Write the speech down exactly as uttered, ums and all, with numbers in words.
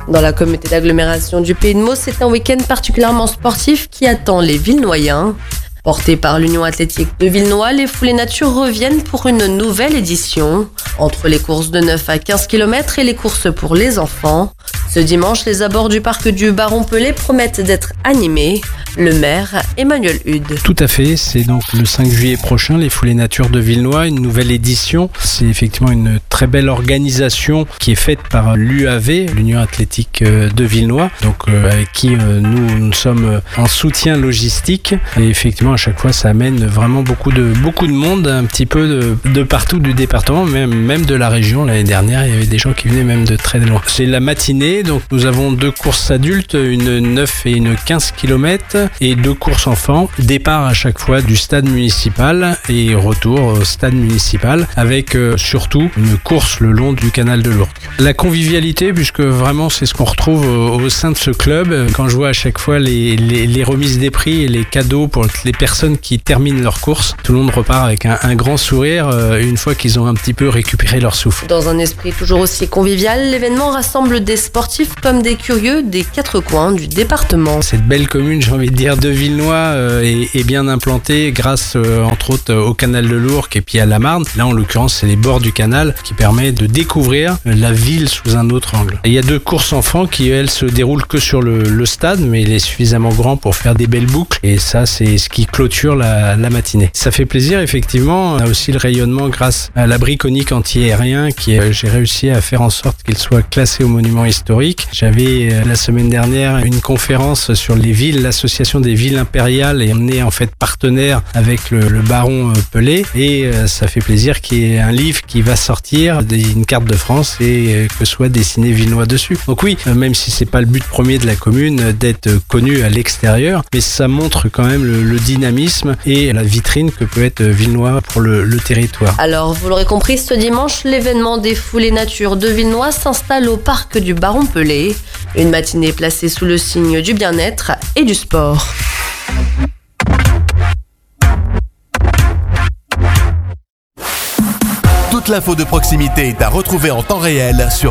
Dans la communauté d'agglomération du Pays de Meaux, c'est un week-end particulièrement sportif qui attend les Villenoyens. Portés par l'Union athlétique de Villenoy, les foulées nature reviennent pour une nouvelle édition. Entre les courses de neuf à quinze kilomètres et les courses pour les enfants. Ce dimanche, les abords du parc du Baron-Pelé promettent d'être animés. Le maire, Emmanuel Hude. Tout à fait, c'est donc le cinq juillet prochain, les foulées nature de Villenoy, une nouvelle édition. C'est effectivement une très belle organisation qui est faite par l'U A V, l'Union athlétique de Villenoy, donc euh, avec qui euh, nous, nous sommes en soutien logistique. Et effectivement, à chaque fois, ça amène vraiment beaucoup de, beaucoup de monde, un petit peu de, de partout du département, même, même de la région. L'année dernière, il y avait des gens qui venaient même de très loin. C'est la matinée, donc nous avons deux courses adultes, une neuf et une quinze kilomètres. Et deux courses enfants, départ à chaque fois du stade municipal et retour au stade municipal avec euh, surtout une course le long du canal de l'Ourcq. La convivialité, puisque vraiment c'est ce qu'on retrouve au, au sein de ce club, quand je vois à chaque fois les, les, les remises des prix et les cadeaux pour les personnes qui terminent leur course, tout le monde repart avec un, un grand sourire euh, une fois qu'ils ont un petit peu récupéré leur souffle. Dans un esprit toujours aussi convivial, l'événement rassemble des sportifs comme des curieux des quatre coins du département. Cette belle commune, j'ai envie de dire, de Villenoy euh, est, est bien implantée grâce euh, entre autres au canal de l'Ourcq et puis à la Marne. Là en l'occurrence c'est les bords du canal qui permet de découvrir la ville sous un autre angle. Et il y a deux courses enfants qui elles se déroulent que sur le, le stade, mais il est suffisamment grand pour faire des belles boucles et ça c'est ce qui clôture la, la matinée. Ça fait plaisir effectivement. On a aussi le rayonnement grâce à l'abri conique anti-aérien qui est, j'ai réussi à faire en sorte qu'il soit classé au monument historique. J'avais euh, la semaine dernière une conférence sur les villes, l'association des villes impériales et on est en fait partenaire avec le, le baron Pelé et euh, ça fait plaisir qu'il y ait un livre qui va sortir, des, une carte de France et euh, que soit dessiné Villenoy dessus. Donc oui, euh, même si c'est pas le but premier de la commune euh, d'être connu à l'extérieur, mais ça montre quand même le, le dynamisme et la vitrine que peut être Villenoy pour le, le territoire. Alors vous l'aurez compris, ce dimanche, l'événement des foulées nature de Villenoy s'installe au parc du Baron-Pelé. Une matinée placée sous le signe du bien-être et du sport. Toute l'info de proximité est à retrouver en temps réel sur